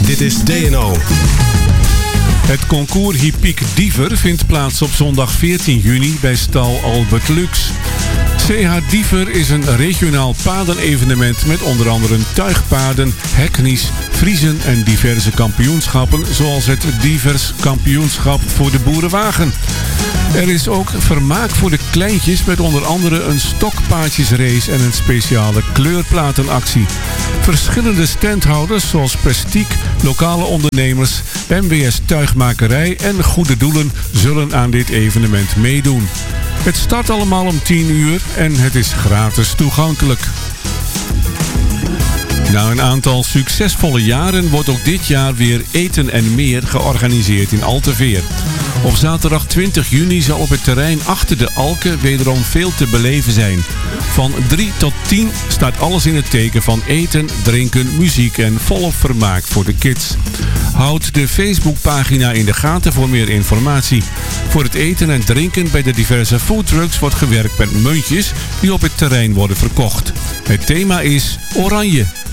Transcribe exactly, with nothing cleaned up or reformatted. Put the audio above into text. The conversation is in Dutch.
Dit is D N O. Het concours Hippiek Diever vindt plaats op zondag veertien juni bij stal Albert Lux. C H Diever is een regionaal paardenevenement met onder andere tuigpaarden, heknies, vriezen en diverse kampioenschappen, zoals het Dievers Kampioenschap voor de Boerenwagen. Er is ook vermaak voor de kleintjes met onder andere een stokpaardjesrace en een speciale kleurplatenactie. Verschillende standhouders zoals Prestiek, lokale ondernemers, M W S Tuigmakerij en Goede Doelen zullen aan dit evenement meedoen. Het start allemaal om tien uur en het is gratis toegankelijk. Na een aantal succesvolle jaren wordt ook dit jaar weer Eten en Meer georganiseerd in Alteveer. Op zaterdag twintig juni zal op het terrein achter de Alken wederom veel te beleven zijn. Van drie tot tien staat alles in het teken van eten, drinken, muziek en volop vermaak voor de kids. Houd de Facebookpagina in de gaten voor meer informatie. Voor het eten en drinken bij de diverse foodtrucks wordt gewerkt met muntjes die op het terrein worden verkocht. Het thema is Oranje.